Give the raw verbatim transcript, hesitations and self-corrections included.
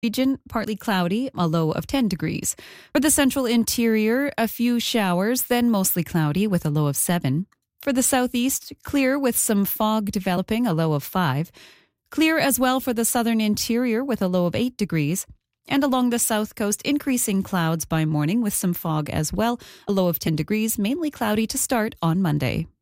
Region, partly cloudy, a low of ten degrees. For the central interior, a few showers, then mostly cloudy with a low of seven. For the southeast, clear with some fog developing, a low of five. Clear as well for the southern interior with a low of eight degrees. And along the south coast, increasing clouds by morning with some fog as well, a low of ten degrees, mainly cloudy to start on Monday.